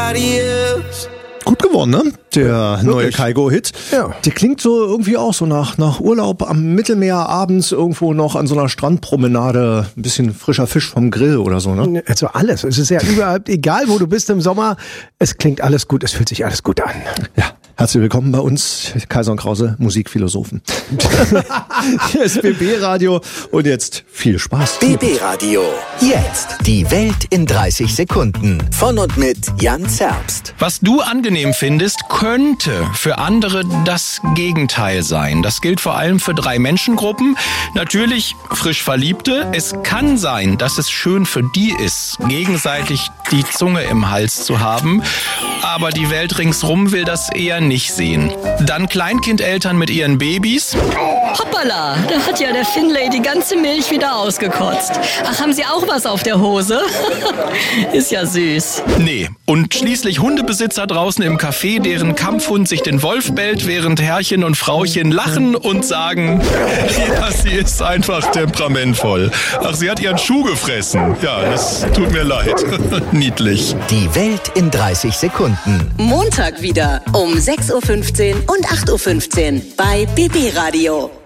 nobody else. Gut geworden, ne? Der neue Kygo-Hit. Ja. Der klingt so irgendwie auch so nach Urlaub am Mittelmeer, abends irgendwo noch an so einer Strandpromenade, ein bisschen frischer Fisch vom Grill oder so, ne? Also alles. Es ist ja überhaupt egal, wo du bist im Sommer. Es klingt alles gut, es fühlt sich alles gut an. Ja. Herzlich willkommen bei uns, Kaiser und Krause, Musikphilosophen. Hier ist BB Radio und jetzt viel Spaß. BB Radio. Jetzt. Die Welt in 30 Sekunden. Von und mit Jan Zerbst. Was du angenehm findest, könnte für andere das Gegenteil sein. Das gilt vor allem für 3 Menschengruppen. Natürlich frisch Verliebte. Es kann sein, dass es schön für die ist, gegenseitig die Zunge im Hals zu haben. Aber die Welt ringsrum will das eher nicht sehen. Dann Kleinkindeltern mit ihren Babys. Hoppala, da hat ja der Finlay die ganze Milch wieder ausgekotzt. Ach, haben Sie auch was auf der Hose? Ist ja süß. Nee. Und schließlich Hundebesitzer draußen im Café, deren Kampfhund sich den Wolf bellt, während Herrchen und Frauchen lachen und sagen, ja, sie ist einfach temperamentvoll. Ach, sie hat ihren Schuh gefressen. Ja, das tut mir leid. Niedlich. Die Welt in 30 Sekunden. Montag wieder um 6.15 Uhr und 8.15 Uhr bei BB Radio.